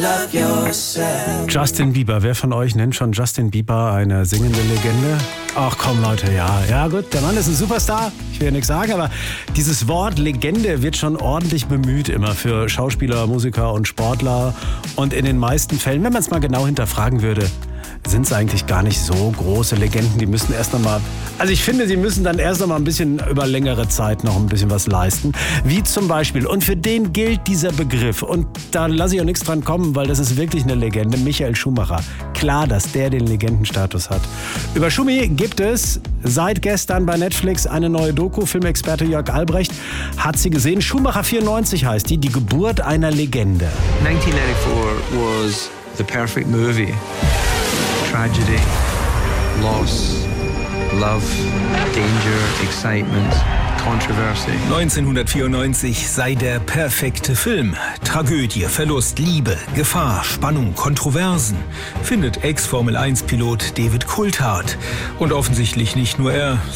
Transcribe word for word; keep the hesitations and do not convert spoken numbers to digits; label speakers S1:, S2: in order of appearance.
S1: Justin Bieber, wer von euch nennt schon Justin Bieber eine singende Legende? Ach komm Leute, ja, ja gut, der Mann ist ein Superstar, ich will ja nichts sagen, aber dieses Wort Legende wird schon ordentlich bemüht immer für Schauspieler, Musiker und Sportler. Und in den meisten Fällen, wenn man es mal genau hinterfragen würde, sind es eigentlich gar nicht so große Legenden. Die müssen erst noch mal, also ich finde, sie müssen dann erst noch mal ein bisschen über längere Zeit noch ein bisschen was leisten. Wie zum Beispiel, und für den gilt dieser Begriff, und da lasse ich auch nichts dran kommen, weil das ist wirklich eine Legende, Michael Schumacher. Klar, dass der den Legendenstatus hat. Über Schumi gibt es seit gestern bei Netflix eine neue Doku. Filmexperte Jörg Albrecht hat sie gesehen. Schumacher vierundneunzig heißt die, die Geburt einer Legende.
S2: nineteen ninety-four was the perfect movie. Tragedy, loss, love, danger, excitement, controversy.
S3: neunzehnhundertvierundneunzig sei der perfekte Film. Tragödie, Verlust, Liebe, Gefahr, Spannung, Kontroversen, findet Ex-Formel eins Pilot David Coulthard. Und offensichtlich nicht nur er,